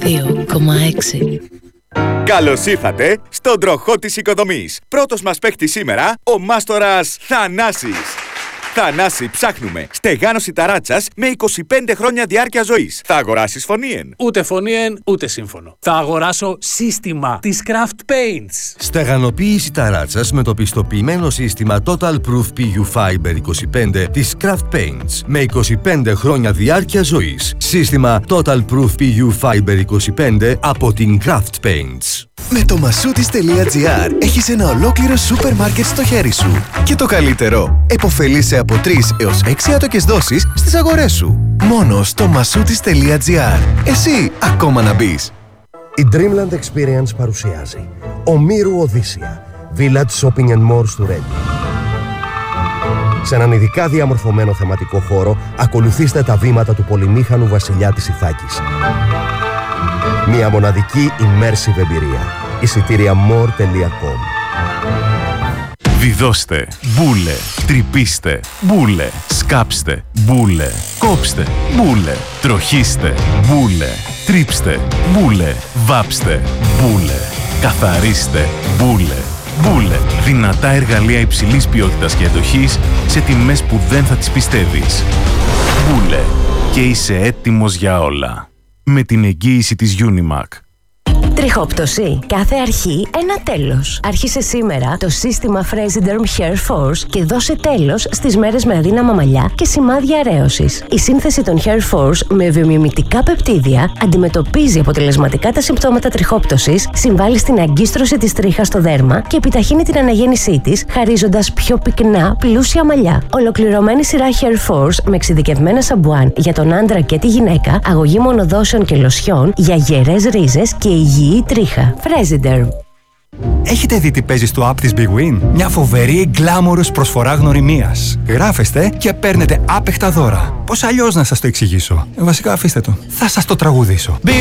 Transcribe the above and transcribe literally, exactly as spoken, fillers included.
δύο κόμμα έξι. Καλώς ήρθατε στον τροχό της οικοδομής. Πρώτος μας παίκτης σήμερα, ο μάστορας Θανάσης. Θανάση, ψάχνουμε στεγάνωση ταράτσας με είκοσι πέντε χρόνια διάρκεια ζωής. Θα αγοράσεις φωνήεν? Ούτε φωνήεν, ούτε σύμφωνο. Θα αγοράσω σύστημα της Craft Paints. Στεγανοποίηση ταράτσας με το πιστοποιημένο σύστημα Total Proof πι γιου Fiber είκοσι πέντε της Craft Paints με είκοσι πέντε χρόνια διάρκεια ζωής. Σύστημα Total Proof πι γιου Fiber είκοσι πέντε από την Craft Paints. Με το μασούτης τελεία τζι άρ έχεις ένα ολόκληρο σούπερ μάρκετ στο χέρι σου. Και το καλύτερο, επωφελείσαι από τρεις έως έξι άτοκες δόσεις στις αγορές σου. Μόνο στο μασούτης τελεία τζι άρ. Εσύ ακόμα να μπεις. Η Dreamland Experience παρουσιάζει Ομήρου Οδύσσια, Village Shopping and More του Ρέντι. Σε έναν ειδικά διαμορφωμένο θεματικό χώρο, ακολουθήστε τα βήματα του πολυμήχανου βασιλιά της Ιθάκης. Μια μοναδική immersive εμπειρία. Εισιτήρια more τελεία com. Βιδώστε, μπούλε, τρυπήστε, μπούλε, σκάψτε, μπούλε, κόψτε, μπούλε, τροχίστε, μπούλε, τρίψτε, μπούλε, βάψτε, μπούλε, καθαρίστε, μπούλε. Μπούλε, δυνατά εργαλεία υψηλής ποιότητας και εντοχής σε τιμές που δεν θα τις πιστεύεις. Μπούλε, και είσαι έτοιμος για όλα. Με την εγγύηση της Unimac. Τριχόπτωση. Κάθε αρχή ένα τέλος. Άρχισε σήμερα το σύστημα Fresiderm Hair Force και δώσε τέλος στις μέρες με αδύναμα μαλλιά και σημάδια αρέωσης. Η σύνθεση των Hair Force με βιομιμητικά πεπτίδια αντιμετωπίζει αποτελεσματικά τα συμπτώματα τριχόπτωσης, συμβάλλει στην αγκίστρωση της τρίχας στο δέρμα και επιταχύνει την αναγέννησή της, χαρίζοντας πιο πυκνά, πλούσια μαλλιά. Ολοκληρωμένη σειρά Hair Force με εξειδικευμένα σαμπουάν για τον άντρα και τη γυναίκα, αγωγή μονοδόσεων και λοσιών για γερές ρίζες και υγιή η τρίχα. Fresiderm. Έχετε δει τι παίζει στο app της Big Win? Μια φοβερή γκλάμορος προσφορά γνωριμίας. Γράφεστε και παίρνετε άπεχτα δώρα. Πώς αλλιώς να σας το εξηγήσω? Βασικά αφήστε το. Θα σας το τραγουδήσω.